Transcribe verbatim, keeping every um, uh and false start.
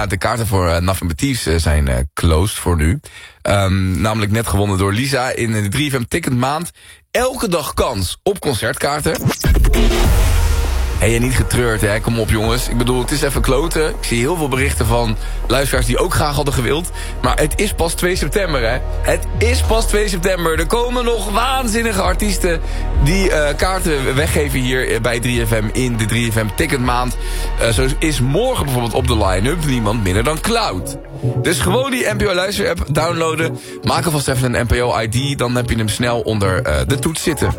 ja, de kaarten voor uh, Nothing But Thieves uh, zijn uh, closed voor nu. Um, namelijk net gewonnen door Lisa in de drie F M Ticket maand. Elke dag kans op concertkaarten. Hé, en niet getreurd, hè? Kom op, jongens. Ik bedoel, het is even kloten. Ik zie heel veel berichten van luisteraars die ook graag hadden gewild. Maar het is pas twee september, hè? Het is pas twee september. Er komen nog waanzinnige artiesten die uh, kaarten weggeven hier bij drie F M in de drie F M Ticketmaand. Uh, zo is morgen bijvoorbeeld op de line-up niemand minder dan Cloud. Dus gewoon die N P O Luister-app downloaden. Maak alvast even een N P O I D, dan heb je hem snel onder uh, de toets zitten.